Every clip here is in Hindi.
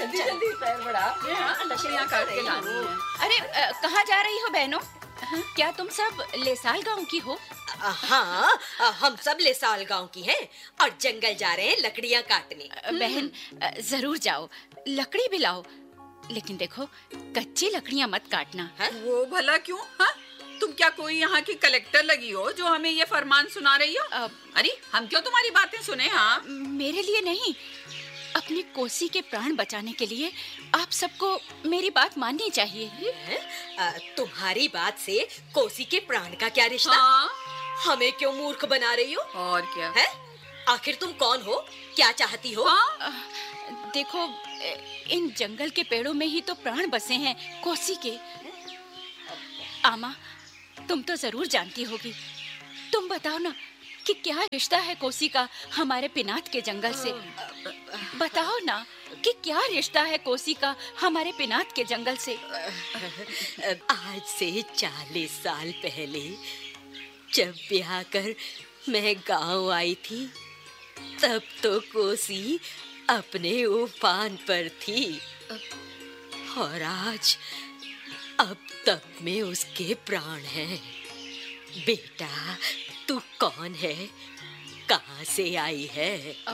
जल्दी जल्दी पैर बढ़ा, लकड़ियाँ काट के लानी है। अरे कहाँ जा रही हो बहनों? क्या तुम सब लेसाल गांव की हो? हाँ, हम सब लेसाल गांव की हैं और जंगल जा रहे हैं लकड़ियाँ काटने। बहन जरूर जाओ, लकड़ी भी लाओ, लेकिन देखो कच्ची लकड़ियाँ मत काटना। वो भला क्यों? हाँ, तुम क्या कोई यहाँ की कलेक्टर लगी हो जो हमें ये फरमान सुना रही हो? अरे हम क्यों तुम्हारी बातें सुने? हाँ, मेरे लिए नहीं, अपनी कोसी के प्राण बचाने के लिए आप सबको मेरी बात माननी चाहिए। तुम्हारी बात से कोसी के प्राण का क्या रिश्ता? हाँ? हमें क्यों मूर्ख बना रही हो? और क्या है? आखिर तुम कौन हो, क्या चाहती हो? हाँ? देखो, इन जंगल के पेड़ों में ही तो प्राण बसे हैं कोसी के। आमा, तुम तो जरूर जानती होगी, तुम बताओ ना कि क्या रिश्ता है कोसी का हमारे पिनात के जंगल से। बताओ ना कि क्या रिश्ता है कोसी का हमारे पिनात के जंगल से। आज से 40 साल पहले जब ब्याह कर मैं गांव आई थी, तब तो कोसी अपने उफान पर थी और आज अब तक में उसके प्राण हैं। बेटा, तू कौन है, कहाँ से आई है?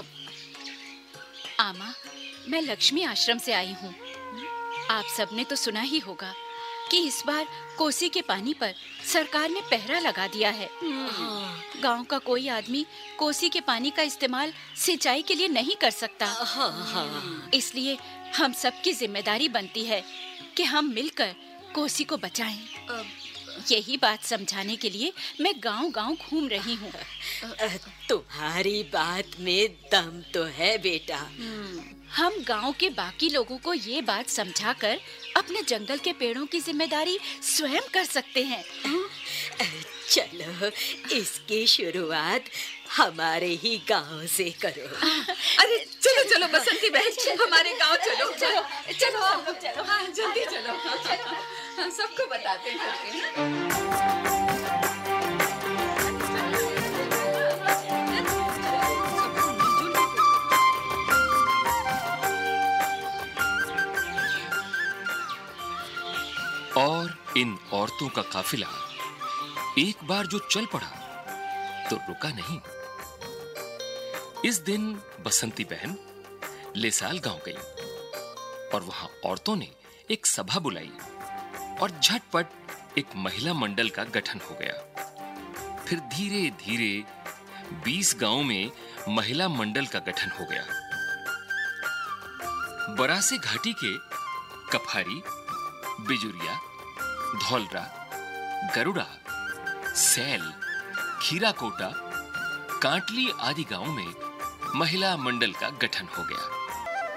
आमा, मैं लक्ष्मी आश्रम से आई हूँ। आप सबने तो सुना ही होगा कि इस बार कोसी के पानी पर सरकार ने पहरा लगा दिया है। गांव का कोई आदमी कोसी के पानी का इस्तेमाल सिंचाई के लिए नहीं कर सकता। इसलिए हम सबकी जिम्मेदारी बनती है कि हम मिलकर कोसी को बचाएं। यही बात समझाने के लिए मैं गांव-गांव घूम रही हूँ। तुम्हारी बात में दम तो है बेटा। हम गांव के बाकी लोगों को ये बात समझाकर अपने जंगल के पेड़ों की जिम्मेदारी स्वयं कर सकते हैं। चलो, इसकी शुरुआत हमारे ही गांव से करो। अरे चलो चलो बसंती बहन, हमारे गांव चलो। चलो चलो सब लोग चलो। हाँ, जल्दी चलो। हाँ, सबको बताते हैं। और इन औरतों का काफिला एक बार जो चल पड़ा तो रुका नहीं। इस दिन बसंती बहन लेसाल गांव गई और वहां औरतों ने एक सभा बुलाई और झटपट एक महिला मंडल का गठन हो गया। फिर धीरे धीरे 20 गांवों में महिला मंडल का गठन हो गया। बरासे घाटी के कफारी, बिजुरिया, धौलरा, गरुड़ा, सैल, खीराकोटा, कांटली आदि गांवों में महिला मंडल का गठन हो गया।